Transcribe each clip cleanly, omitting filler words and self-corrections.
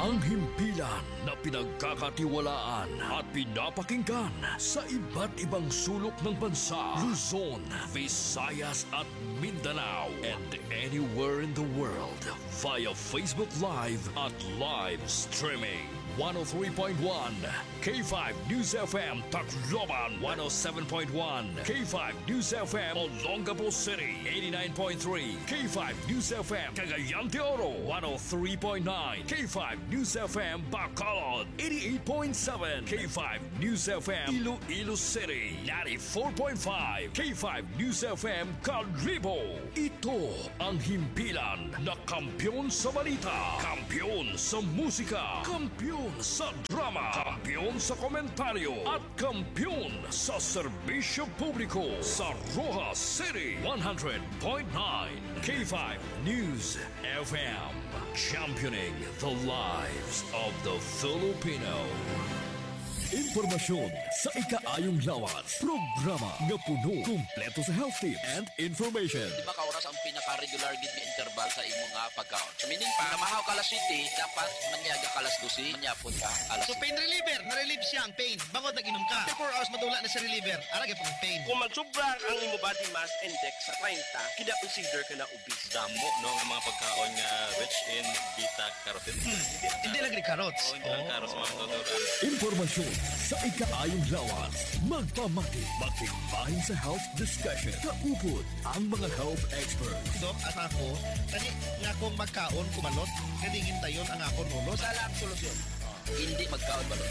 Ang himpilan na pinagkakatiwalaan at pinapakinggan sa iba't ibang sulok ng bansa, Luzon, Visayas at Mindanao, and anywhere in the world via Facebook Live at live streaming. 103.1 K5 News FM Tacloban, 107.1 K5 News FM Olongapo City, 89.3 K5 News FM Cagayan de Oro, 103.9 K5 News FM Bacolod, 88.7 K5 News FM Iloilo City, 94.5 K5 News FM Calibo. Ito ang himpilan na kampiyon sa balita, kampiyon sa musika, kampiyon sa drama, kampiyon sa komentaryo at kampiyon sa serbisyo publiko sa Rojas City. 100.9 K5 News FM, championing the lives of the Filipino. Impormasyon sa ikaayong lawas. Programa nga puno, kumpleto sa health tips and information. 5 ka oras ang pinaka-regular gid nga interval sa imong pagkaon. So meaning pa, namahaw ka alas 7, dapat manyaga ka alas 12, manyapon ka alas 7. So pain reliever, na-relieve siya ang pain. Bangod nag-inom ka. 4 hours madula na sa reliever. Arag pang pain. Kung magsubra ang imo body mass index sa 30, kina-consider ka na obese. Damo no ang mga pagkaon nga rich in beta-carotene. Hindi lang ni carrots. Hindi lang carrots mga tuturan. Informasyon sa ikaayong lawas. Magpamaking sa health discussion. Kaupod ang mga health experts. Dok, at ako, kani nga kung magkaon kumalot, kaningin tayon ang akon ulos. Sala ang solusyon. Hindi magkaon balot.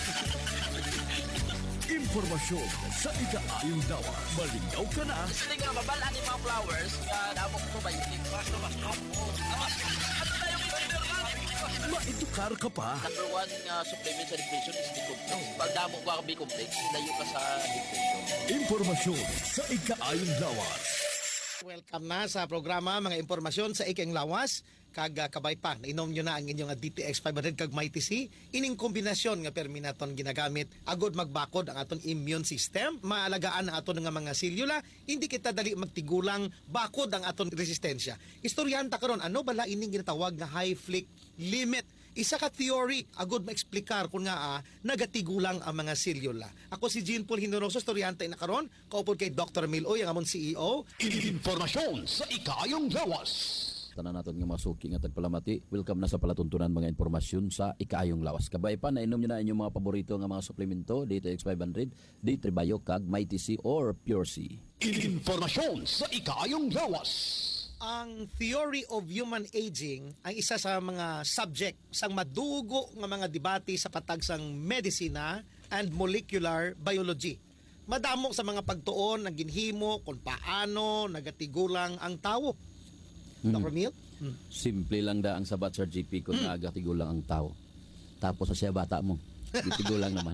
Informasyon sa ikaayong lawas. Malinaw ka na. Kasi nga mabalaan yung mga flowers, damok probiotic. Basta. Ano tayo yung leader ka? Maitukar ka pa. Number 1 supplement sa depression is B-complex. Pag damo ka ang B-complex, layo ka sa depression. Informasyon sa ikaayong lawas. Welcome na sa programa mga impormasyon sa Ikeng Lawas. Kag kabay pa, nainom nyo na ang inyong DTX 500 kag Mighty C. Ining kombinasyon nga perminaton ginagamit agod magbakod ang aton immune system, maalagaan ang aton nga mga selula, hindi kita dali magtigulang bakod ang aton resistensya. Istoryanta karon ano bala ining ginatawag nga high flick limit. Isa ka theory, agod ma-explicar kung nga nagatigulang ang mga selula. Ako si Jean Paul Hinoroso, storyante na karon, kaupod kay Dr. Miloy, ang amon CEO. Informasyon sa ikaayong lawas. Tanan naton nga mga suki nga tagpalamati. Welcome na sa palatuntunan mga impormasyon sa ikaayong lawas. Kabay pa nainom niyo na inyong mga paborito nga mga suplemento, DTX 500, D3Bio kag Mighty C or Pure C. Informasyon sa ikaayong lawas. Ang theory of human aging ang isa sa mga subject sang madugo nga mga debate sa patag sang medisina and molecular biology. Madamo sa mga pagtuon ang ginhimo kung paano nagatigulang ang tawo. Dr. Mil? Simple lang da ang sabat sa GP kung nagatigulang ang tao. Tapos sa siya bata mo, gitigulang naman.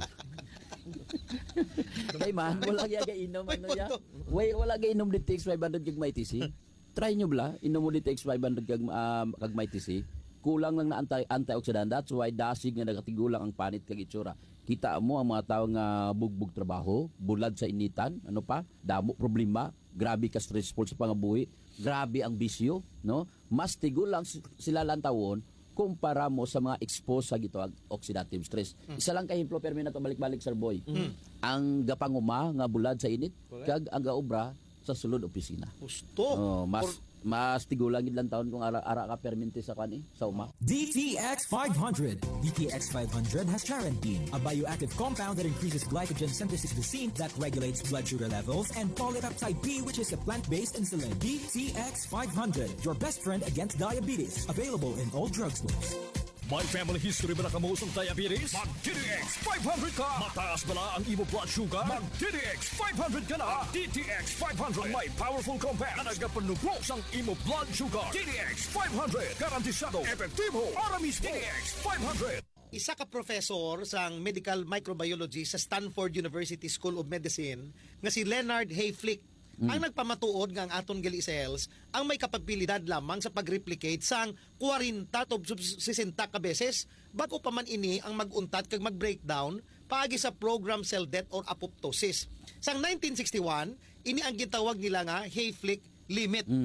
Kay man, wala gyud inom ano ya. Wala gyud inom DTX 500 kag Mighty C. Try nyo bla, inom mo DTX 500 kag Mighty C. Kulang lang na antioxidant. That's why dasig nga nagatigulang ang panit kag itsura. Kita mo ang mga tao nga bugbog trabaho, bulad sa initan, ano pa, damo problema, grabe ka stressful sa pangabuhi, grabe ang bisyo, no? Mas tigulang sila lang tawon kumpara mo sa mga exposed sa gito oxidative stress. Isa lang kahemplo permi na to balik-balik sir boy. Ang gapanguma nga bulad sa init kag ang gaobra sa sulod opisina. Gusto. Mas tigulang lang taon kung ara ka permente sa kani sa uma. DTX 500. DTX 500 has charantine, a bioactive compound that increases glycogen synthesis of the seen that regulates blood sugar levels, and polypeptide B, which is a plant-based insulin. DTX 500, your best friend against diabetes. Available in all drugstores. May family history ba na kamusong diabetes? Mag-DTX 500 ka! Mataas ba na ang imo blood sugar? Mag-DTX 500 ka na! DTX 500 may powerful compound na nagapanubos ang imo blood sugar. DTX 500 garantisado, epektibo, para mismo. DTX 500. Isa ka professor sang medical microbiology sa Stanford University School of Medicine nga si Leonard Hayflick ang nagpamatuod nga ang aton gali cells ang may kapabilidad lamang sa pag-replicate sang 40 to 60 ka beses bago pa man ini ang mag-untat kag mag-breakdown paagi sa program cell death or apoptosis. Sang 1961, ini ang gitawag nila nga Hayflick limit.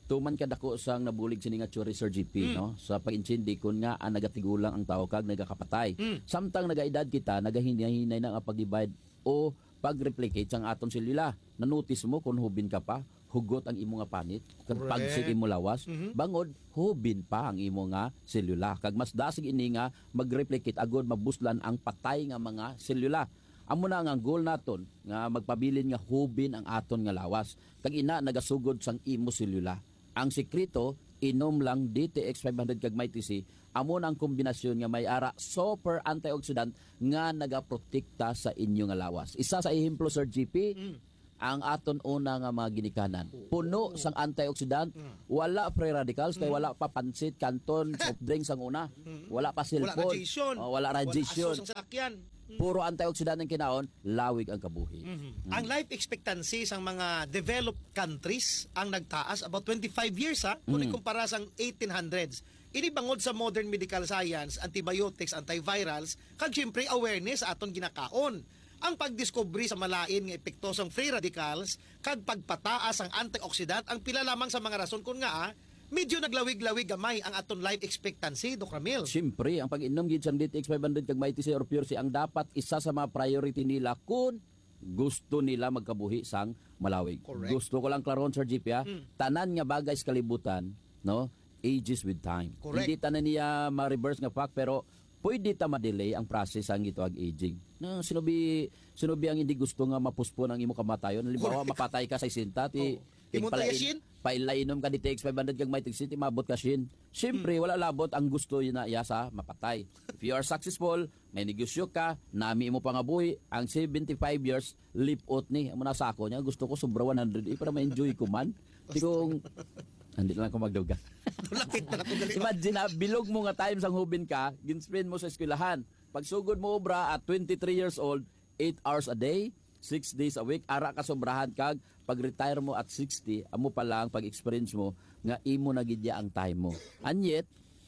tuman kadako sang nabulig sini nga tsuri Sir GP no sa pag-intindi kun nga ang nagatigulang ang tao kag nagakapatay. Samtang nagaedad kita nagahinay-hinay na ang pag-divide o pag-replicate sang aton selula. Nanotice mo kung hubin ka pa, hugot ang imo nga panit, kag Correct. pagsig imo lawas, bangod hubin pa ang imo nga selula. Kag mas dasig ini nga mag-replicate agod mabuslan ang patay nga mga selula. Amo na nga ang goal naton nga magpabilin nga hubin ang aton nga lawas. Kag ina nagasugod sang imo selula. Ang sekreto inom lang DTX 500 kag MyTC. Amo na ang kombinasyon nga may ara super antioxidant nga nagaprotekta sa inyo nga lawas. Isa sa ehemplo Sir GP, ang aton una nga mga ginikanan. Puno sang antioxidant, wala free radicals, kay wala pa pansit, kanton, soft drinks ang una. Wala pa Wala cellphone. radiation. Wala radiation. Wala asos ang sakyan. Puro antioxidant ang kinaon, lawig ang kabuhi. Ang life expectancy sa mga developed countries ang nagtaas about 25 years kung ikumpara sa 1800s. Ini bangod sa modern medical science, antibiotics, antivirals, kag syempre awareness sa aton ginakaon. Ang pagdiscovery sa malain nga epektosong free radicals kag pagpataas ang antioxidant ang pila lamang sa mga rason kun nga medyo naglawig-lawig gamay ang aton life expectancy, Dr. Ramil. Siyempre, ang pag-inom gid sang DTX 500 kag MyTC or Pure C ang dapat isa sa mga priority nila kung gusto nila magkabuhi sang malawig. Correct. Gusto ko lang klaron Sir GP tanan nga bagay sa kalibutan, no, ages with time. Correct. Hindi tanan niya ma-reverse nga fact pero pwede ta ma-delay ang process ang ito ag aging. No, sinubi ang hindi gusto nga mapuspon ang imo kamatayon. Halimbawa mapatay ka sa 60 ti Imutayasin? Pailainom ka DTX 500 kag MyTC ti mabot ka sin. Siyempre wala labot ang gusto yun na iya sa mapatay. If you are successful, may negosyo ka, nami mo pangabuhi, ang 75 years lipot ni. Amo na sa ako niya, gusto ko sobra 100 para ma-enjoy ko man. Di kong hindi lang ako magduga. Lapit na ako gali. Imagine bilog mo nga time sang hubin ka, ginspend mo sa eskwelahan. Pag sugod mo obra at 23 years old, 8 hours a day, 6 days a week, ara ka sobrahan kag pag-retire mo at 60, amo pa lang pag-experience mo nga imo na gidya ang time mo. And yet,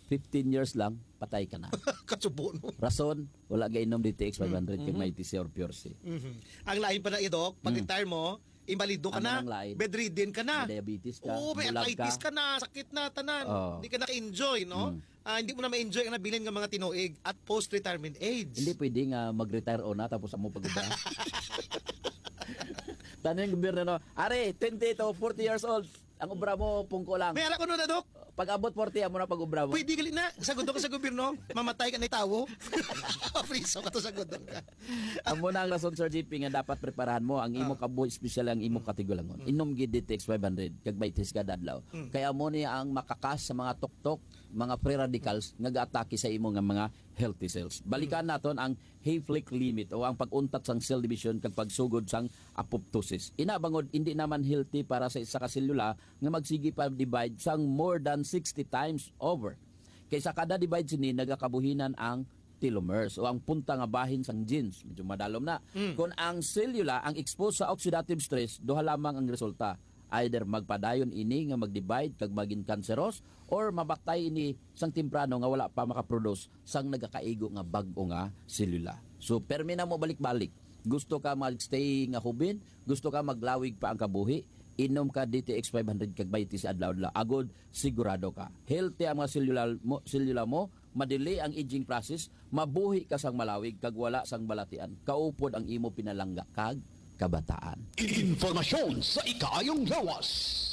15 years lang, patay ka na. Kasubo no. Rason, wala gainom DTX 500 kag MyTC or Pure C. Ang lain pa na idok, pag-retire mo, invalido ka Ano na, ang lain? bedridden ka na. May diabetes ka, Oo, may bulag arthritis ka. ka na, sakit na, tanan. Oo. Hindi ka naka-enjoy, no? Hindi mo na ma-enjoy ang nabilin ng mga tinuig at post-retirement age. Hindi pwede nga mag-retire o na tapos amo pag-ubra. Tanong yung gobyerno, no, are, 20 to 40 years old, ang ubra mo, pungko lang. May ara ko nun na, Dok. Pag abot 40, amo na pag-ubra mo. Pwede gali na. Sagot ka sa gobyerno, mamatay ka na itawo. Papriso ka to sa godon ka. Amo na ang rason Sir JP nga dapat preparahan mo ang imo kabuhi, especially ang imo katigulangon. Inom gid DTX 500 kag MyTC kada adlaw. Kaya mo niya ang makakas sa mga tuktok, mga free radicals nga gaatake sa imo nga mga healthy cells. Balikan naton ang Hayflick limit o ang pag-untat sang cell division kag pagsugod sang apoptosis. Inabangod hindi naman healthy para sa isa ka selula nga magsigi pa divide sang more than 60 times over. Kaysa kada divide sini nagakabuhinan ang telomeres o ang punta nga bahin sang genes. Medyo madalom na. Kung ang selula ang exposed sa oxidative stress, duha lamang ang resulta. Either magpadayon ini nga mag-divide kag maging cancerous or mabaktay ini sang temprano nga wala pa makaproduce sang nagakaigo nga bag-o nga selula. So permi na mo balik-balik. Gusto ka magstay nga hubin, gusto ka maglawig pa ang kabuhi, inom ka DTX 500 kag MyTC adlaw-adlaw. Agod sigurado ka. Healthy ang mga selula mo, madili ang aging process, mabuhi ka sang malawig kag wala sang balatian. Kaupod ang imo pinalangga kag kabataan. Informasyon sa ikaayong lawas.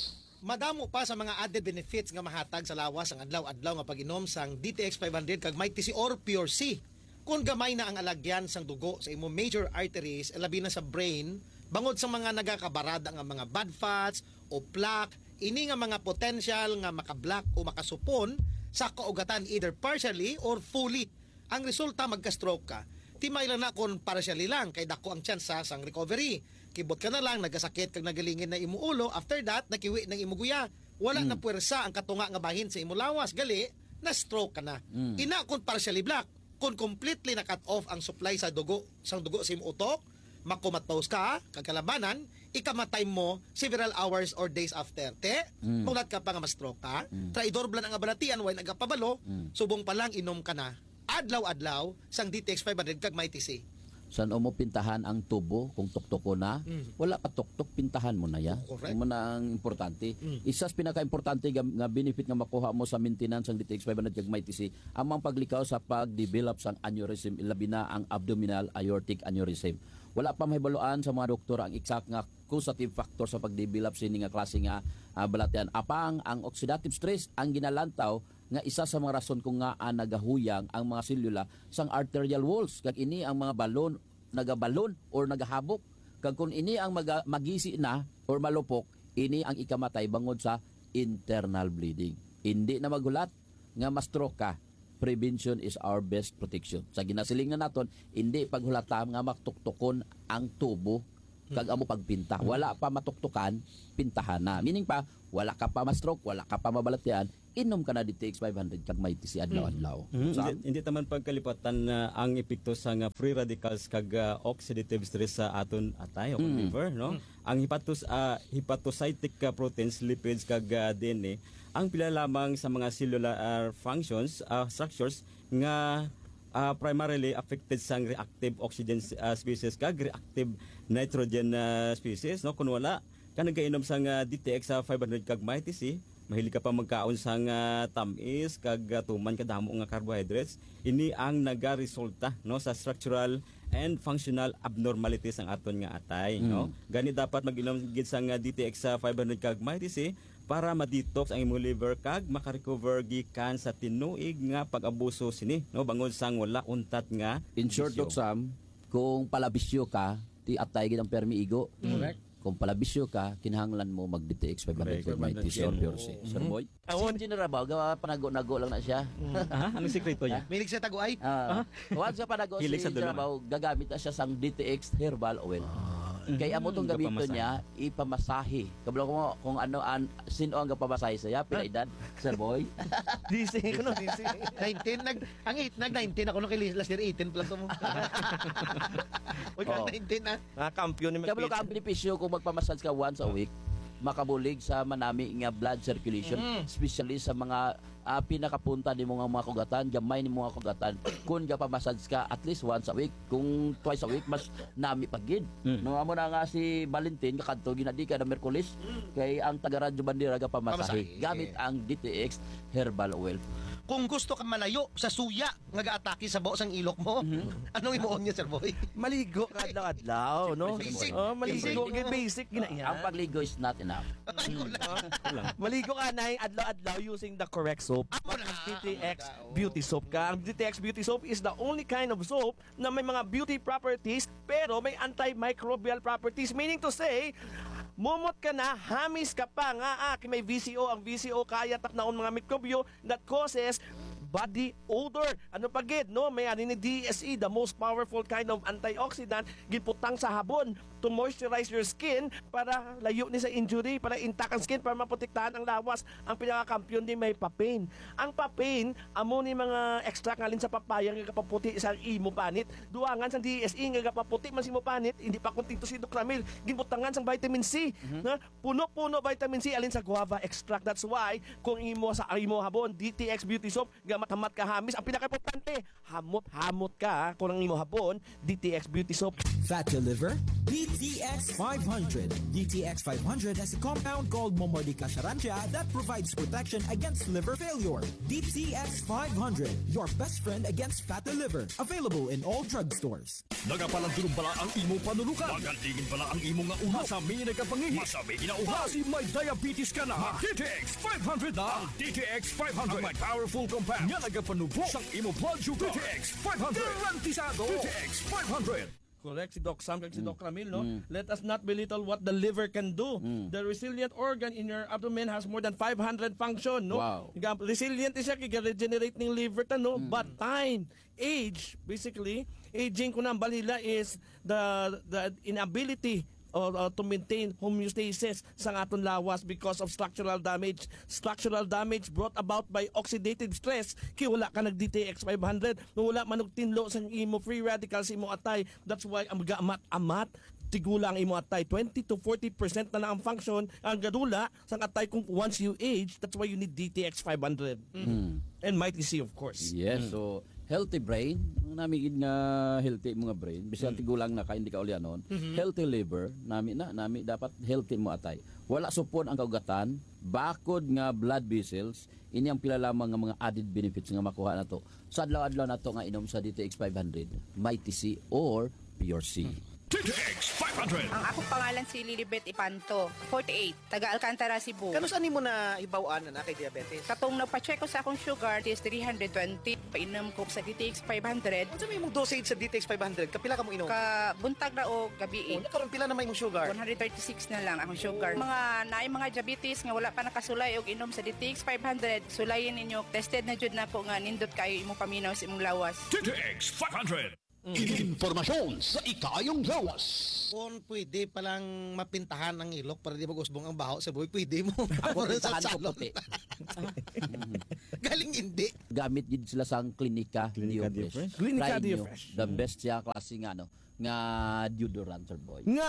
Madamo pa sa mga added benefits nga mahatag sa lawas ang adlaw-adlaw nga pag-inom sang DTX 500 kag MyTC or Pure C. Kung gamay na ang alagyan sang dugo sa imong major arteries, labi na sa brain, bangod sa mga nagakabarada nga mga bad fats o plaque, ini nga mga potential nga makablock o makasupon sa kaugatan either partially or fully. Ang resulta magka-stroke ka. Timay lang na kung partially lang kay dako ang chance sang recovery. Kibot ka na lang, nagasakit kag nagalingin na imo ulo, after that nakiwi ng imo guya. Wala na puwersa ang katunga nga bahin sa imo lawas, gali na stroke ka na. Ina kung partially block, kung completely na cut off ang supply sa dugo sa imo utok, makumatos ka kagkalabanan, ikamatay mo several hours or days after. Mulat ka pa nga ma-stroke ka, traidor blan ang abalatian, way nagapabalo, subong pa lang inom ka na adlaw-adlaw sang DTX 500 kag MyTC. San mo pintahan ang tubo kung tuktok na, wala ka tuktok, pintahan mo na ya. Correct. Mo na ang importante. Isa sa pinaka-importante nga benefit nga makuha mo sa maintenance ang DTX 500 kag MyTC, amang paglikaw sa pag-develop sang aneurysm, ilabi na ang abdominal aortic aneurysm. Wala pa mahibaluan sa mga doktor ang exact nga causative factor sa pag-develop sini nga klase nga balatian. Apang ang oxidative stress ang ginalantaw nga isa sa mga rason kung nga nagahuyang ang mga selula sang arterial walls kag ini ang mga balon nagabalon or nagahabok kag kung ini ang magisi na or malupok ini ang ikamatay bangod sa internal bleeding. Hindi na magulat nga ma-stroke ka. Prevention is our best protection. Sa ginasiling na naton, hindi paghulata nga maktuktukon ang tubo kag amo pagpinta. Wala pa matuktukan, pintahan na. Meaning pa, wala ka pa ma-stroke, wala ka pa mabalatian, inom ka na DTX 500 kag MyTC adlaw-adlaw. Hindi taman pagkalipatan na ang epekto sa nga free radicals kag oxidative stress sa aton atay o liver, no? Ang hepatocytic proteins, lipids kag DNA ang pila lamang sa mga cellular functions, structures nga primarily affected sa reactive oxygen species kag reactive nitrogen species, no? Kun wala ka nagainom sa DTX 500 kag MyTC, mahilig ka pa magkaon sa tamis kag tuman kadamo nga carbohydrates, ini ang nagaresulta no sa structural and functional abnormalities ang aton nga atay, no? Gani dapat mag-inom gid sa DTX 500 kag MyTC para ma-detox ang imong liver kag makarecover gikan sa tinuig nga pag-abuso sini, no? Bangod sang wala untat nga In short, bisyo. Dok Sam, kung palabisyo ka, ti atay gid ang permiigo. Correct. Kung palabisyo ka, kinahanglan mo mag-DTX 500 kag MyTC or Pure C. Sir Boy? Si General Bao, gawa panago-nago lang na siya. Ano sekreto niya? Milig sa taguay. Once sa panago si Hilig sa General dulong. Bao, gagamit na siya sang DTX Herbal Oil. Kaya amo tong gamito Gapamasahe. niya, ipamasahe. Kabalo ko mo kung ano sino ang gapamasahe saya, pila edad, Sir Boy. DC ko no, DC. 19 nag-19 ako nung kay last year 18 plus mo. Uy, Oh. 19 na. Kampiyon ni Kabalo ka ang benepisyo kung magpamassage ka once a week, makabulig sa manami nga blood circulation, especially sa mga pinakapunta ni mga kugatan, gamay ni mga kugatan. Kung gapamassage ka at least once a week, kung twice a week mas nami pagid. No amo na nga si Valentin kakadto ginadi ka na Merkulis kay ang taga Radyo Bandera gapamasahe Pamasahe. gamit ang DTX Herbal Oil. Kung gusto ka malayo sa suya nga gaatake sa buos ang ilok mo, anong imuon niya, Sir Boy? Maligo ka adlaw-adlaw, no? Basic. Oh, maligo Basic. gid basic gina Ang pagligo is not enough. Maligo ka na adlaw-adlaw using the correct soap. Amo na. DTX Beauty Soap ka. Ang DTX Beauty Soap is the only kind of soap na may mga beauty properties pero may antimicrobial properties. Meaning to say, mumot ka na, hamis ka pa nga, may VCO. Ang VCO kaya taknaon mga mikrobyo that causes body odor. Ano pa gid, no? May ani ni DSE, the most powerful kind of antioxidant, giputang sa habon to moisturize your skin para layo ni sa injury, para intact ang skin, para maprotektahan ang lawas. Ang pinaka-kampiyon din may papain. Ang papain, amo ni mga extract ngalin sa papaya nga kapaputi sa imo panit. Duangan sa DSE nga kapaputi man si mo panit, hindi pa kunting to si Docramil. Ginbutangan sang vitamin C. Na puno-puno vitamin C alin sa guava extract. That's why kung imo sa imo habon, DTX Beauty Soap, gamat-hamat ka hamis. Ang pinaka-importante, hamot-hamot ka kung ang imo habon, DTX Beauty Soap. Fat to liver? DTX 500. DTX 500 has a compound called Momordica charantia that provides protection against liver failure. DTX 500, your best friend against fat to liver. Available in all drugstores. Nagapalandulong pala ang imong panulukan. Magantingin pala ang imong nga uha. Masami nagkapangingi. Masami ginauha. Kasi may diabetes ka na. DTX 500 na. Ang DTX 500. Ang may powerful compound. Nga nagapanubo sang imong blood sugar. DTX 500. Garantisado. DTX 500. Correct, si Doc Sam, si Doc Ramil, no? Let us not belittle what the liver can do. The resilient organ in your abdomen has more than 500 function, no? Wow. Resilient siya, kaya-regenerate ng liver ta, no? But time, age, basically, aging ko ng balila is the inability to maintain homeostasis sa aton lawas because of structural damage. Structural damage brought about by oxidative stress. Kaya wala ka nag-DTX 500. Wala manugtinlo sa imo free radicals imo atay. That's why ang amat tigulang imo atay 20 to 40% na lang ang function ang gadula sa atay kung once you age. That's why you need DTX 500 and MyTC of course. Yes, so healthy brain, nami nga healthy mga brain, bisan tigulang na ka hindi ka uli anon. Healthy liver, nami dapat healthy mo atay. Wala supon ang kaugatan, bakod nga blood vessels, ini ang pila lamang nga mga added benefits nga makuha na to. Sa adlaw-adlaw na to nga inom sa DTX 500, Mighty C or Pure C. DTX 500. Ang akong pangalan si Lilibet Ipanto, 48, taga Alcantara, Cebu. Kano saan mo na ibawaan na kay diabetes? Katong nagpa-check ko sa akong sugar is 320. Painom ko sa DTX 500. Ano may mong dosage sa DTX 500? Kapila ka mo inom? Ka buntag na o gabi. Nakaroon pila na may mong sugar? 136 na lang akong sugar. Mga diabetes nga wala pa nakasulay og inom sa DTX 500, sulayin ninyo. Tested na jud nako nga nindot kayo imong paminaw sa imong lawas. DTX 500. Impormasyon sa ikayong lawas. Kung pwede palang mapintahan ang ilok para di magusbong ang baho sa buhay, pwede mo. Ako rin sa Pintahan salon. ko puti. Galing hindi. Gamit gid sila sang Clinica Clinica Diofresh. Clinica Try nyo. Diofresh. The best siya klase nga nga deodorant sir boy. Nga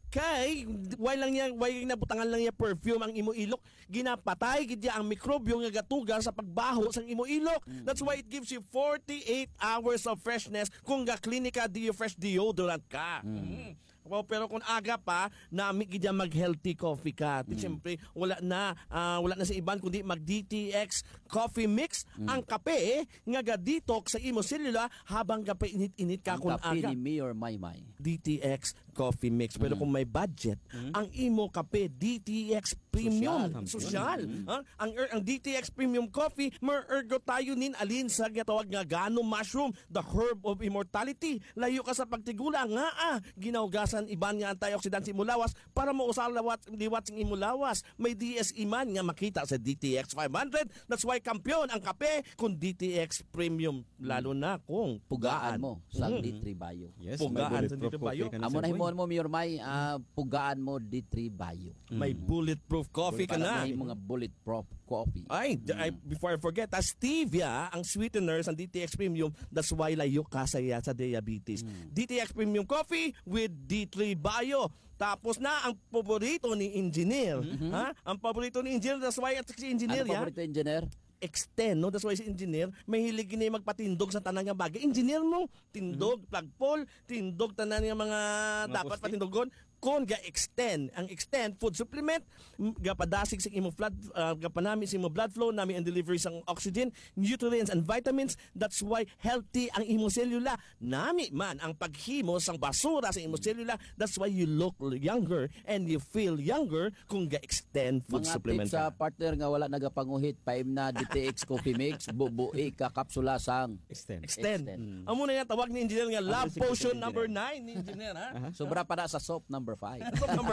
kay why nabutangan lang niya perfume ang imo ilok, ginapatay gid niya ang mikrobyo nga gatuga sa pagbaho sang imo ilok. That's why it gives you 48 hours of freshness kung ga Clinica Diofresh deodorant ka. Well, pero kung aga pa, nami gid niya mag-healthy coffee ka. Siyempre, wala na sa iban kundi mag-DTX coffee mix. Ang kape nga ga-detox sa imo selula habang kape init-init ka Ang kung kape aga. ni Mayor Maymay. DTX coffee mix. Pero kung may budget, ang imo kape DTX premium. Social. Ang DTX premium coffee, mer-ergo tayo nin alin sa gatawag nga gano mushroom, the herb of immortality. Layo ka sa pagtigula nga ginawgasan iban nga antioxidant sa imulawas para mausal liwat sing imulawas. May DSE man nga makita sa DTX 500. That's why kampiyon ang kape kung DTX premium. Lalo na kung Pugaan mo sa D3 Bio. Yes, Pugaan may sa bulletproof dito ba yun? coffee ka na, Amo Sir na Boy. himon mo Mayor May, pugaan mo D3 Bio. may bulletproof coffee ka na. May mga bulletproof coffee. Before I forget, stevia ang sweetener sa DTX Premium. That's why layo ka sa diabetes. DTX Premium Coffee with D3 Bio. Tapos na ang paborito ni Engineer. Ang paborito ni Engineer, that's why si Engineer Ano paborito engineer? extend, no? That's why si engineer, may hilig na magpatindog sa tanan nga bagay. Engineer mo, tindog, plug pole, tindog tanan nga mga dapat patindogon. Kung ga-extend, ang extend food supplement, gapadasig sa imo blood, gapanami sa imo blood flow, nami ang delivery sang oxygen, nutrients and vitamins. That's why healthy ang imo selula. Nami man ang paghimo sang basura sa imo selula. That's why you look younger and you feel younger kung ga-extend food Mga supplement tips sa ka. partner nga wala nagapanguhit, paim na DTX coffee mix, bubui ka kapsula sang Extend. Extend. Extend. Amo na yan, tawag ni engineer nga love secret potion engineer. number 9 ni engineer ha. sobra pa na sa soap number 5. So, number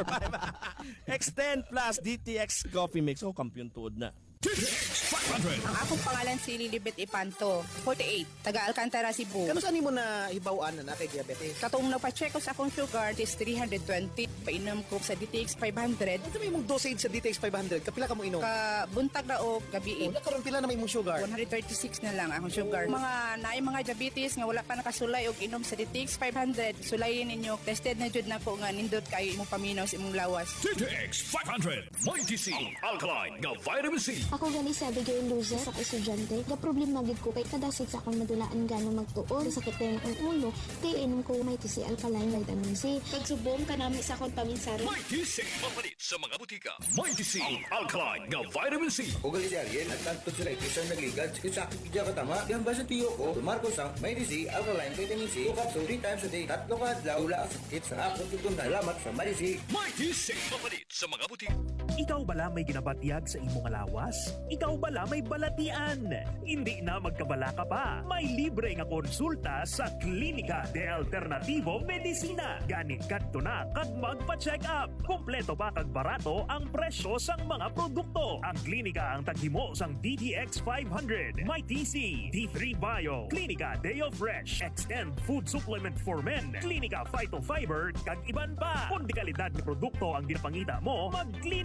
5. Extend plus DTX coffee mix. Oh, kampiyon tuod na. DTX 500. Ang akong pangalan si Lilibet Ipanto, 48, taga Alcantara, Cebu. Kano saan mo na ibawaan na kay diabetes? Katong nagpa-check ko sa akong sugar is 320. Painom ko sa DTX 500. Ano may mong dosage sa DTX 500? Kapila ka mo inom? Ka buntag na o gabi. Nakaroon pila na may mong sugar? 136 na lang akong sugar. Mga diabetes nga wala pa nakasulay og inom sa DTX 500, sulayin ninyo. Tested na jud nako nga nindot kayo imong paminaw sa imong lawas. DTX 500. Mighty C. Ang alkaline nga vitamin C. Ako gani sa Abigail Luzes sa estudyante. Ga problema gid ko kay kadasig sa akong madulaan gano magtuon. Sakit kayo ang ulo. Kay inom ko may TC alkaline vitamin C. Pagsubong kanami sa akong paminsari. Mighty C. Mapalit sa mga butika. Mighty C. Ang alkaline nga vitamin C. Ugali si Ariel at tanto sila ito siyang nagligad sa sakit kaya katama. Yang basa tiyo ko, Marcos ang may DC, alkaline, vitamin C, 2 capsule 3 times a day. Tatlo ka adlaw, wala ang sakit sa akong tutong salamat sa Marisi. Mighty C. Mapalit sa mga butika. Ikaw bala may ginabatyag sa imong lawas? Ikaw bala may balatian? Hindi na magkabala ka pa. May libre nga konsulta sa Klinika de Alternativo Medicina. Ganit kadto na kag magpa-check up. Kompleto pa kag barato ang presyo sang mga produkto. Ang klinika ang taghimo sang DTX 500, My TC, D3 Bio, Klinika Deo Fresh, Extend Food Supplement for Men, Klinika Phytofiber kag iban pa. Kung di kalidad ni produkto ang ginapangita mo, mag-klinika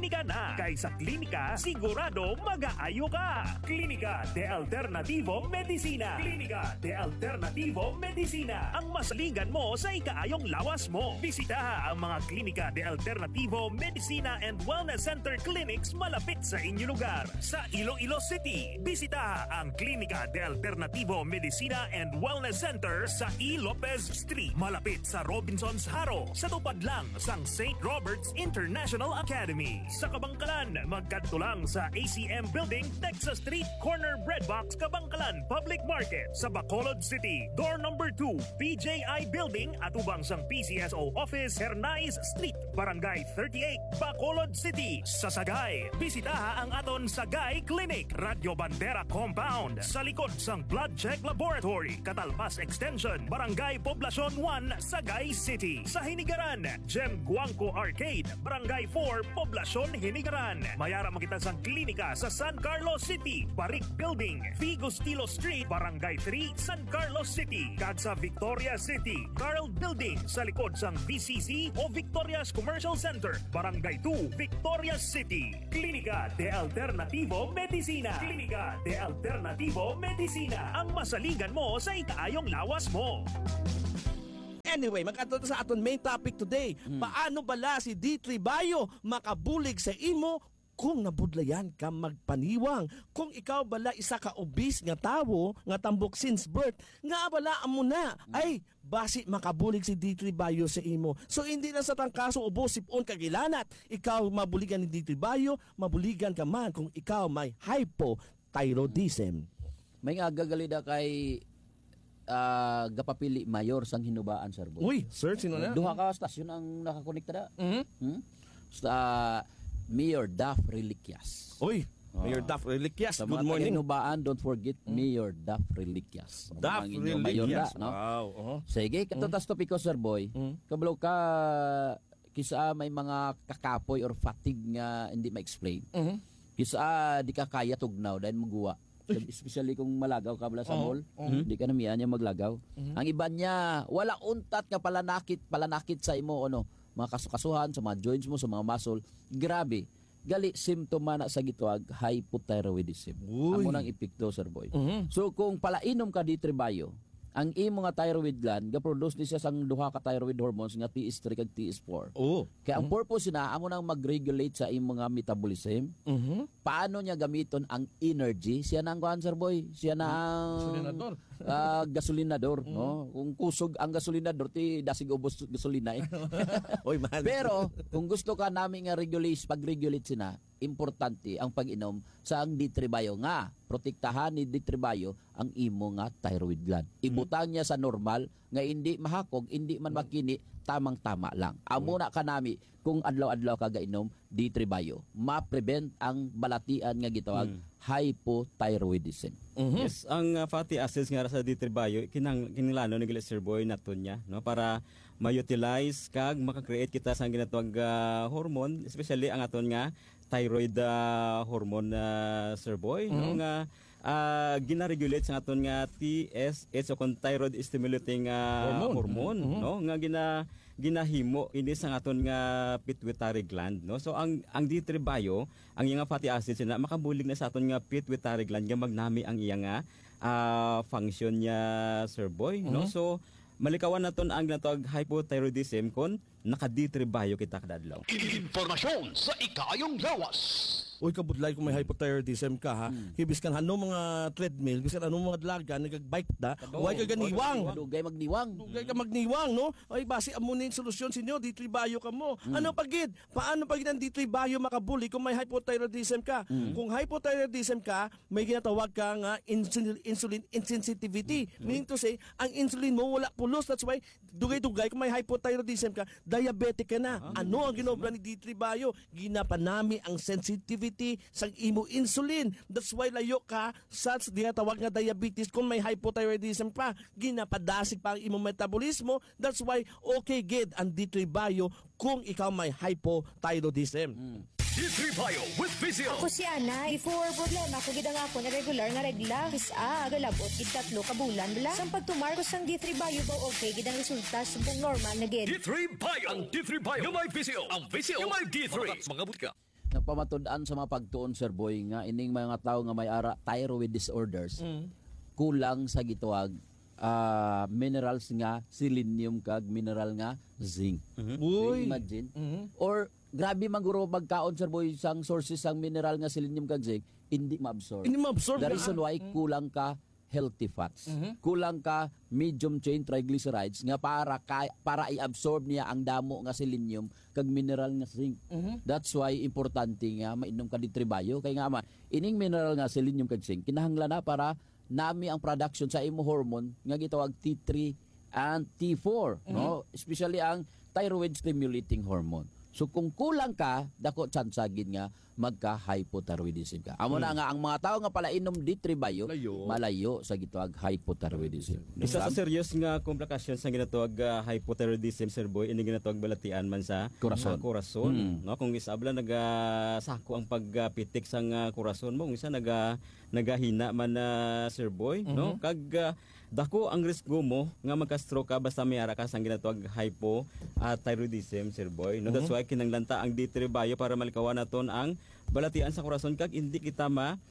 klinika na. Kay sa klinika, sigurado mag-aayo ka. Klinika de Alternativo Medicina. Klinika de Alternativo Medicina. Ang masaligan mo sa ikaayong lawas mo. Bisita ang mga Klinika de Alternativo Medicina and Wellness Center Clinics malapit sa inyong lugar. Sa Iloilo City, bisita ang Klinika de Alternativo Medicina and Wellness Center sa E. Lopez Street, malapit sa Robinson's Haro, sa tupad lang sang St. Robert's International Academy. Sa Kabangkalan, magkadto lang sa ACM Building, Texas Street, corner Breadbox, Kabangkalan Public Market. Sa Bacolod City, door number 2, PJI Building at ubang sang PCSO Office, Hernais Street, Barangay 38, Bacolod City. Sa Sagay, bisitaha ang aton Sagay Clinic, Radio Bandera Compound, sa likod sang Blood Check Laboratory, Catalpas Extension, Barangay Poblacion 1, Sagay City. Sa Hinigaran, Gem Guangco Arcade, Barangay 4, Poblacion Hinigaran. Mayara makita sang klinika sa San Carlos City, Barik Building, Figo Stilo Street, Barangay 3, San Carlos City. Kag sa Victoria City, Carl Building, sa likod sang VCC o Victoria's Commercial Center, Barangay 2, Victoria City. Klinika de Alternativo Medicina. Klinika de Alternativo Medicina. Ang masaligan mo sa ikaayong lawas mo. Anyway, magkatulad sa aton main topic today. Paano bala si D3 Bayo makabulig sa imo kung nabudlayan ka magpaniwang? Kung ikaw bala isa ka obese nga tawo nga tambok since birth, nga bala amo na ay basi makabulig si D3 Bayo sa imo. So hindi na sa tangkaso ubos sipon kagilanat. Ikaw mabuligan ni D3 Bayo, mabuligan ka man kung ikaw may hypothyroidism. May nga gagalida kay gapapili mayor sang hinubaan, sir boy. Uy, sir, sino na? Duha ka stasyon ang nakakonekta da. Sa Mayor Duff Reliquias. Uy, Mayor Duff Reliquias. Sa Good mga morning. hinubaan, don't forget Mayor Duff Reliquias. Duff Ang inyong mayor Reliquias. da, no? Wow. Sige, katutas topiko, sir boy. Kabalo ka kisa may mga kakapoy or fatigue nga hindi ma-explain. Kisa di ka kaya tugnaw dahil maguwa. Especially kung malagaw ka bala sa mall, hindi ka namiyan niya maglagaw. Ang iba niya, wala untat nga palanakit sa imo, mga kasukasuhan, sa mga joints mo, sa mga muscle. Grabe. Gali, simptoma na sa gitwag, hypothyroidism. Amo nang epekto, sir boy. So, kung palainom ka di Bayo, ang imo nga thyroid gland, ga-produce ni siya sang duha ka thyroid hormones nga TS3 kag TS4. Kaya ang purpose na amo nang mag-regulate sa imo nga metabolism. Paano niya gamiton ang energy? Siya na ang cancer boy. Siya na ang gasolinador, no? Kung kusog ang gasolinador, ti dasig ubos gasolina eh. Oy, man. Pero kung gusto ka namin nga pag-regulate sina, importante ang pag-inom sa ang D3 Bayo nga protektahan ni D3 Bayo ang imo nga thyroid gland. Ibutang niya sa normal nga hindi mahakog, hindi man makini, tamang-tama lang. Amo na kanami kung adlaw-adlaw ka gainom D3 Bayo, ma-prevent ang balatian nga gitawag hypothyroidism. Yes, ang fatty acids nga sa D3 Bayo kinilano ni Sir Boy naton niya, no, para ma-utilize kag maka-create kita sa ginatawag hormone, especially ang aton nga thyroid hormone, Sir Boy, no, nga gina-regulate sa aton nga TSH o thyroid stimulating hormone, no, nga ginahimo ini sa aton nga pituitary gland, no. So ang D3 Bayo, ang iyang fatty acids na makabulig na sa aton nga pituitary gland nga magnami ang iyang function niya, Sir Boy, no. So malikawan naton ang ginatawag hypothyroidism kon naka D3 Bayo kita kadadlaw. Impormasyon sa ikayong lawas. Uy, kabudlay kung may hypothyroidism ka, ha? Hibis kan ano mga treadmill, kasi ano mga dalaga, nag-bike da, huwag ka ganiwang. Dugay magniwang. Dugay ka magniwang, no? Ay, basi amunin solusyon sinyo, D3 Bayo ka mo. Ano pagid? Paano pagid ang D3 Bayo makabuli kung may hypothyroidism ka? Kung hypothyroidism ka, may ginatawag ka nga insulin insensitivity. Meaning to say, ang insulin mo wala pulos. That's why, dugay-dugay, kung may hypothyroidism ka, diabetic ka na. Ano ang ginobra ni D3 Bayo? Ginapanami ang sensitivity sa imo insulin. That's why layo ka sa dinatawag nga diabetes kung may hypothyroidism pa. Ginapadasig pa ang imo metabolismo. That's why okay gid ang D3 Bayo kung ikaw may hypothyroidism. D3 Bayo with Vizio. Ako si Ana, before problema ko gid nga ako na regular nga regla. Agalabot gid 3 ka bulan bala. Sang pagtumar ko sang D3 Bayo ba okay gid ang resulta subong normal na gid. D3 Bayo. Ang D3 Bayo. Yung may Vizio. Ang Vizio. Yung may D3. Mga butka. nagpamatud-an sa mga pagtuon Sir Boy nga ining mga tao nga may thyroid disorders kulang sa gituwag minerals nga selenium kag mineral nga zinc. Uy. Imagine. Or grabe man guro magkaon Sir Boy sang sources sang mineral nga selenium kag zinc hindi ma-absorb. Hindi ma-absorb. The reason why kulang ka healthy fats. Kulang ka medium chain triglycerides nga para i-absorb niya ang damo nga selenium kag mineral nga zinc. That's why importante nga mainom ka di tribayo kay nga ining mineral nga selenium kag zinc kinahanglan na para nami ang production sa imo hormone nga gitawag T3 and T4 no, especially ang thyroid stimulating hormone. So kung kulang ka, dako tsansagin nga magka-hypothyroidism ka. Amo na nga ang mga tao nga pala inom D3 bayo, malayo sa gitawag hypothyroidism. Isa sa serious nga komplikasyon sa ginatawag hypothyroidism Sir Boy ini ginatawag balatian man sa kurason. No, kung isa abla nagasako ang pagpitik sa kurason mo, kung isa nagahina man Sir Boy, no, kag dako ang risgo mo nga magka-stroke ka basta mayara ka sang ginatawag hypothyroidism Sir Boy, no. That's why kinanglanta ang D3 bayo para malikawan naton ang balatian sa kurason kag hindi kita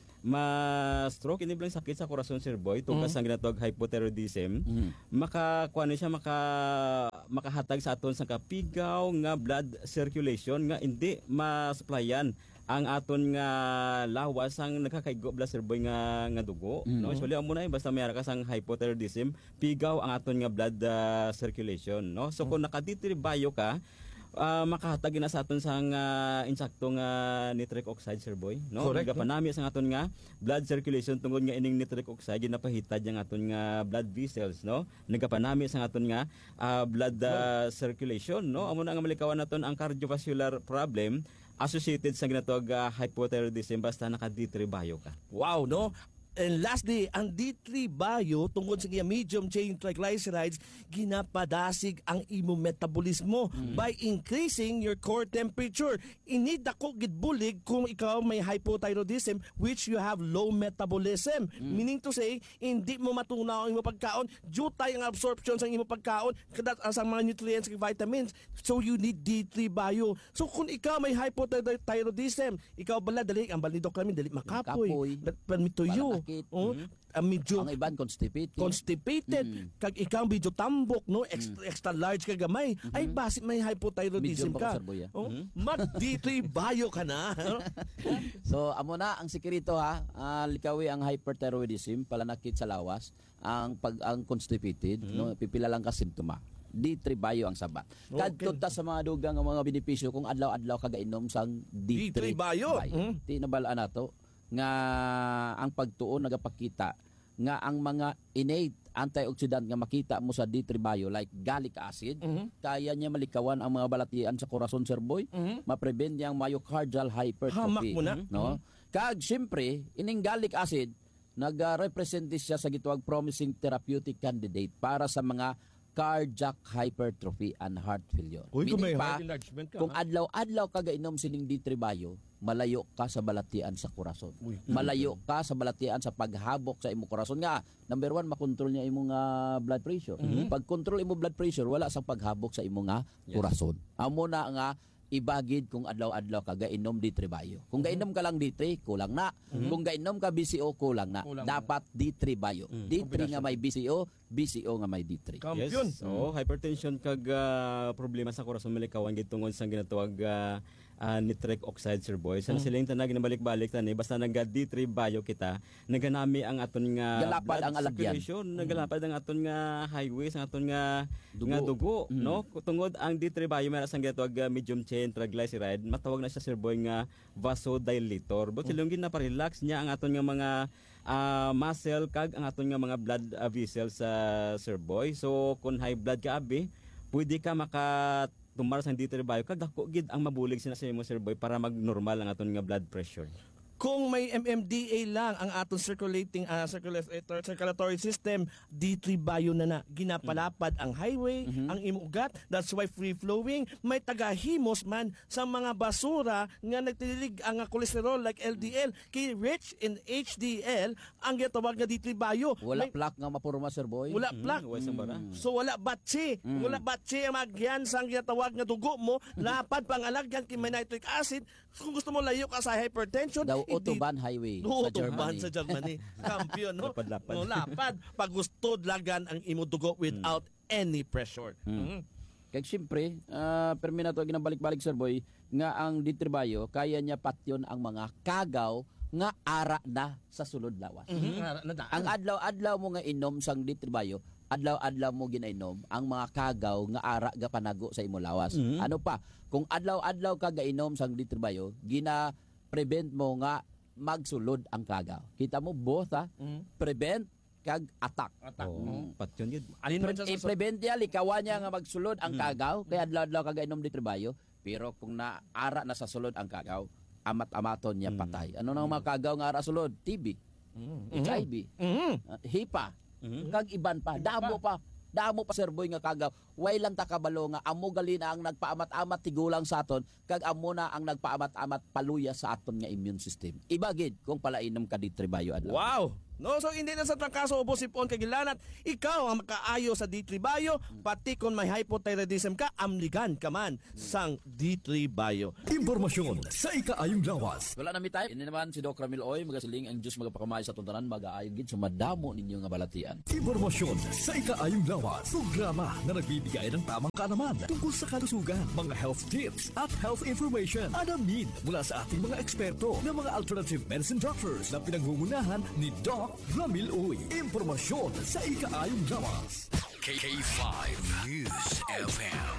ma-stroke ini lang sakit sa kurason Sir Boy tungkol sa ginatawag hypothyroidism. Makakuan siya makahatag sa aton sa kapigaw nga blood circulation nga hindi ma-supplyan ang aton nga lawas ang nakakaigo blood Sir Boy nga dugo, no. Usually amo na basta mayara ka sang hypothyroidism, pigaw ang aton nga blood circulation, no. So kung nakaditribayo ka, makahatag na sa aton sang insakto nga nitric oxide Sir Boy, no. Nagapanami sa aton nga blood circulation tungod nga ining nitric oxide ginapahitad yang aton nga blood vessels, no. Nagapanami sa aton nga blood circulation, no. Amo na nga malikawan naton ang cardiovascular problem associated sa ginatawag hypothyroidism basta naka D3 bayo ka. Wow, no? And lastly, ang D3 bayo tungkol sa medium chain triglycerides ginapadasig ang imo metabolismo by increasing your core temperature. Inid ako gidbulig kung ikaw may hypothyroidism which you have low metabolism. Meaning to say, hindi mo matunaw ang imo pagkaon, jutay ang absorption sa imo pagkaon kadat sa mga nutrients and vitamins. So you need D3 bayo. So kung ikaw may hypothyroidism, ikaw bala dali ang balidok kami dali makapoy. Permit to you. Medyo ang iban constipated kag ikaw medyo tambok no extra large ka gamay ay basit may hypothyroidism ka mag D3 bayo ka na. So amo na ang sekreto likawi ang hyperthyroidism palanakit sa lawas ang constipated no pipila lang ka simptoma D3 bayo ang sabat. Kadto ta sa mga dugang nga mga benepisyo kung adlaw-adlaw kagainom sang D3 bayo. Ti nabalaan nato nga ang pagtuon nagapakita nga ang mga innate antioxidant nga makita mo sa D3 bayo like gallic acid kaya niya malikawan ang mga balatian sa corazon Sir Boy, ma-prevent yang myocardial hypertrophy no. Kag syempre ining gallic acid nag-represent siya sa gituwag promising therapeutic candidate para sa mga cardiac hypertrophy and heart failure. Meaning pa, kung adlaw-adlaw ka gainom sining D3 bayo, malayo ka sa balatian sa kurason. Malayo ka sa balatian sa paghabok sa imo kurason nga. Number 1, makontrol niya imo nga blood pressure. Pag control imo blood pressure, wala sang paghabok sa imo nga kurason. Amo na nga ibagid kung adlaw-adlaw ka gainom D3 bayo. Kung gainom ka lang D3, kulang na. Kung gainom ka BCO, kulang na. Dapat D3 bayo. D3 nga may BCO, BCO nga may D3. Yes. So, hypertension kag problema sa kurason malikawan gitungod sa ginatawag nitric oxide Sir Boy. Sa siling tanag na balik-balik tani basta nag D3 bayo kita, naganami ang aton nga galapad ang alagyan. Nagalapad ang aton nga highways, ang aton nga dugo, no? Tungod ang D3 bayo meron sang ginatawag medium chain triglyceride, matawag na siya Sir Boy nga vasodilator. But silong gina-relax niya ang aton nga mga muscle kag ang aton nga mga blood vessels sa Sir Boy. So kung high blood ka abi, pwede ka tumar sa D3 bayo kag dako gid ang mabulig sina sa imo Sir Boy para mag-normal ang aton nga blood pressure. Kung may MMDA lang ang atong circulatory system, D3 bio na ginapalapad ang highway, ang imugat. That's why free flowing. May tagahimos man sa mga basura nga nagtililig ang kolesterol like LDL. Kay rich in HDL ang gitawag nga D3 bio. Wala plak nga mapurma, Sir Boy. Wala plak. So wala batsi. Wala batsi ang magyan sa gitawag nga dugo mo. Lapad pangalagyan kay may nitric acid. Kung gusto mo layo ka sa hypertension, daw Autobahn Highway sa Germany. Sa Germany. Kampiyon, no? Lapad-lapad. No, lapad. Pag gusto lagan ang imudugo without any pressure. Kaya siyempre, permi na ito ginabalik-balik, Sir Boy, nga ang ditribayo, kaya niya patyon ang mga kagaw nga ara na sa sulod lawas. Ang adlaw-adlaw mo nga inom sang ditribayo, adlaw-adlaw mo ginainom ang mga kagaw nga ara ga panago sa imo lawas. Ano pa? Kung adlaw-adlaw ka gainom sang ditribayo, gina-prevent mo nga magsulod ang kagaw. Kita mo both prevent kag attack. Patyon yun. I-prevent niya, likawan niya nga magsulod ang kagaw, kaya adlaw-adlaw ka gainom ditribayo, pero kung naara na sa sulod ang kagaw, amat-amaton niya patay. Ano nang mga kagaw nga ara sulod? TB, HIV, HIPA, kag iban pa, damo pa Sir Boy nga kagaw. Way lang takabalo nga amo gali na ang nagpaamat-amat tigulang sa aton, kag amo na ang nagpaamat-amat paluya sa aton nga immune system. Iba gid kung palainom ka ditribayo adlaw. Wow! No, so hindi na sa trangkaso ubos ipon kagilanat, ikaw ang makaayo sa D3 bio, pati kung may hypothyroidism ka, amligan ka man sang D3 bio. Impormasyon sa ikaayong lawas. Wala na mi tayo. Ini naman si Doc Ramil Oy, magasiling ang Diyos magapakamay sa tuntanan, mag-aayo gid sumadamo ninyo nga balatian. Impormasyon sa ikaayong lawas. Programa na nagbibigay ng tamang kaalaman tungkol sa kalusugan, mga health tips at health information. Alamin mula sa ating mga eksperto ng mga alternative medicine doctors na pinangungunahan ni Doc Ramil Uy. Impormasyon sa ikaayong lawas. K5 News FM.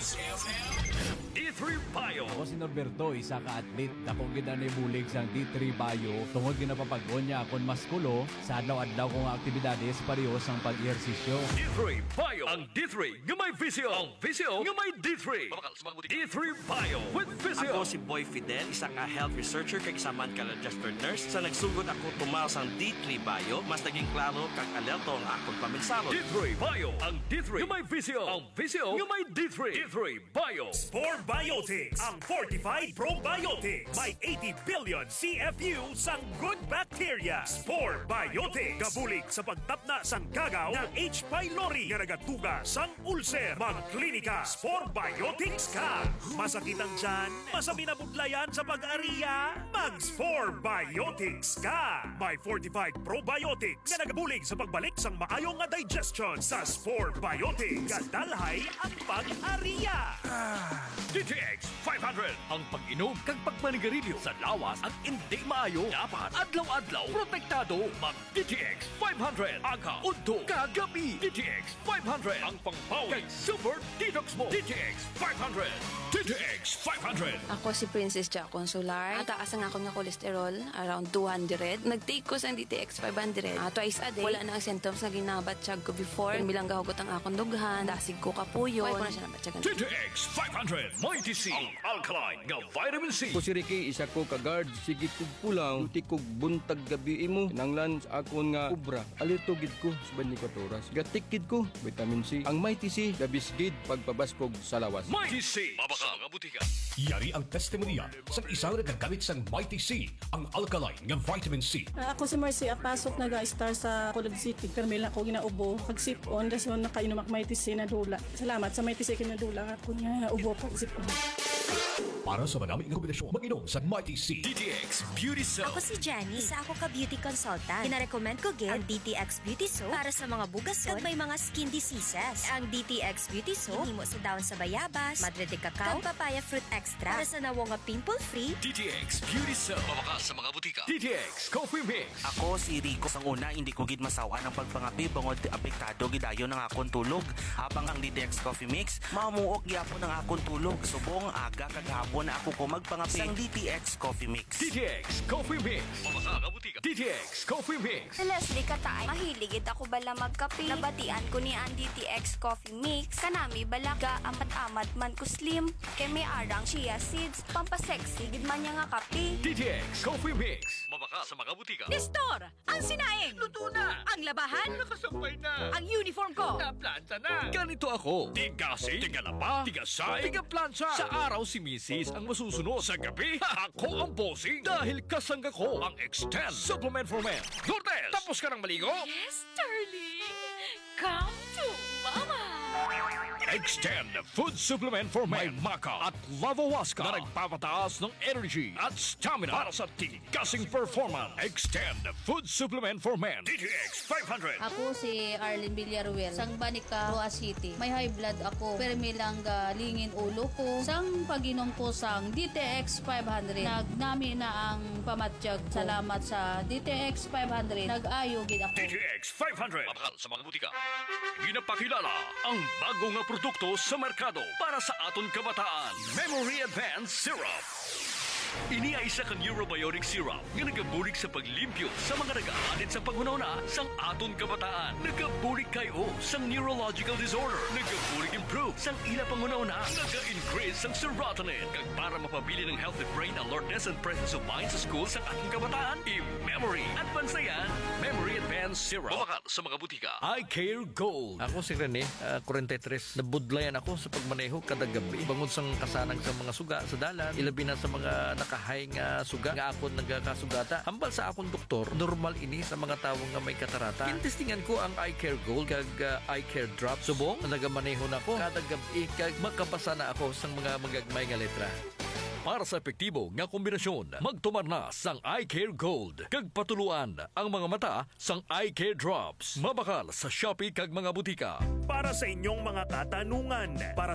D3 Bio. Ako si Norberto, isa ka atlet. Dakong ginanibulig sang D3 Bio. Tungod ginapapagod niya akong maskulo sa adlaw-adlaw kong aktibidades parehos ang pag-ehersisyo. D3 Bio. Ang D3 nga may visio. Ang visio nga may D3. D3 Bio with visio. Ako si Boy Fidel, isa nga health researcher kag isa man ka registered nurse. Sa nagsugod ako tumaw sang D3 Bio, mas naging klaro kag alerto ang akong paminsalo. D3 Bio. Ang D3 nga may visio. Ang visio nga may D3. D3 Bio. Spore Biotics, ang fortified probiotics. May 80 billion CFU sang good bacteria. Spore Biotics. Gabulig sa pagtapna sang kagaw ng H. pylori nga nagatuga sang ulcer. Magklinika Spore Biotics ka. Masakit ang tiyan, masabi na budlayan sa pag-ariya, mag-Spore Biotics ka. May fortified probiotics nga nagabulig sa pagbalik sang maayong nga digestion sa Spore Biotics. Kadalhay ang pag-ariya. DTX 500. Ang pag-inom kag pagmanigarilyo sa lawas at hindi maayo. Dapat adlaw-adlaw protektado. Mag DTX 500. Aga, udto, kagabi. DTX 500. Ang pangpawi kag super detox mo. DTX 500. DTX 500. Ako si Princess Jack Consular. Taas ang akong nga kolesterol, around 200. Nag-take ko sa DTX 500. Twice a day. Wala na ang symptoms na ginabatsyag ko before. Bilang gahugot ang akong dughan, dasig ko kapuyon. Wala ko na siya nabatyagan. DTX 500. Mighty C. Ang alkaline nga vitamin C. Ko si Ricky, isa ko ka-guard. Sige kog pulang, duti kog buntag gabi mo. Nanglan sa akon nga ubra. Alitugid ko sa 24 oras. Gatikid ko, vitamin C. Ang Mighty C, gabisgid pagpabaskog sa lawas. Mighty C. Mabaka mga butika. Yari ang testimonya sa isang nagagamit sang Mighty C. Ang alkaline nga vitamin C. Ako si Marcy, pasok nag-star sa Colod City. Pero may lang ako ginaubo. Pag-sip-on, rason nakainom ak Mighty C na dula. Salamat sa Mighty C kinadula. Ako nga ubo pag-sip-on. Para sa maraming kombinasyon, mag-inom sa Mighty C. DTX Beauty Soap. Ako si Jenny. Isa ako ka-beauty consultant. Kinarecommend ko gid ang DTX Beauty Soap para sa mga bugason kag may mga skin diseases. Ang DTX Beauty Soap himo sa dahon sa bayabas, madre de cacao, kag papaya fruit extra para sa nawo nga pimple-free. DTX Beauty Soap. Mabakas sa mga butika. DTX Coffee Mix. Ako si Rico. Sang una, hindi ko gid masawa ng pagpangapi bangod apektado gidayon ng akong tulog. Habang ang DTX Coffee Mix, mamuok gyapon ng akong tulog. Subong aga kag hapon tubo na ako ko magpangapi sang DTX Coffee Mix. DTX Coffee Mix. Pamasa ka butika. DTX Coffee Mix. Leslie Katay, mahiligid ako bala magkape. Nabatian ko ni ang DTX Coffee Mix. Kanami bala ga amat-amat man ko slim. Kay may arang chia seeds. Pampasexy, gid man niya nga kape. DTX Coffee Mix. Mabaka sa mga butika. Nestor, ang sinaing. Luto na. Ang labahan. Nakasampay na. Ang uniform ko. Naplanta na. Ganito ako. Tigasing, tigalapa, tigasay, tigaplansya. Sa araw si Mrs. ang masusunod. Sa gabi, ako ang bossing. Dahil kasangga ko ang Extend Supplement for Men. Lourdes, tapos ka ng maligo? Yes, darling. Come to mama. Extend Food Supplement for Men. May Maca at Lavawaska na nagpapataas ng energy at stamina para sa tigasing performance. Extend Food Supplement for Men. DTX 500. Ako si Arlene Villaruel, sang Banica, Roa City. May high blood ako, pero may lang lingin ulo ko. Sang pag-inom ko sang DTX 500, nagnami na ang pamatsyag. Salamat sa DTX 500, nag-ayo gid ako. DTX 500. Mabakal sa mga butika. Ginapakilala ang bagong nga produkto sa merkado para sa aton kabataan. Memory Advanced Syrup. Ini ay isa kang Eurobiotic syrup nga nagabulig sa paglimpyo sa mga nagaalit sa panghunahuna sang aton kabataan. Nagabulig kayo sang neurological disorder. Nagabulig improve sang ila panghunahuna. Naga-increase sang serotonin. Kag para mapabili ng healthy brain alertness and presence of mind sa school sang ating kabataan. I-Memory Advance na yan. Memory Advanced Syrup. Mabakal sa mga butika. I Care Gold. Ako si Rene, 43. Nabudlayan ako sa pagmaneho kada gabi. Bangod sang kasanang sa mga suga sa dalan. Ilabi na sa mga nakahay nga suga nga akon nagakasugata. Hambal sa akong doktor, normal ini sa mga tawo nga may katarata. Intestingan ko ang Eye Care Gold kag Eye Care Drop. Subong, nagamaneho na ko kada gabi kag makabasa na ako sa mga magagmay nga letra. Para sa epektibo nga kombinasyon, magtumar na sang Eye Care Gold. Kag patuluan ang mga mata sang Eye Care Drops. Mabakal sa Shopee kag mga butika. Para sa inyong mga katanungan, para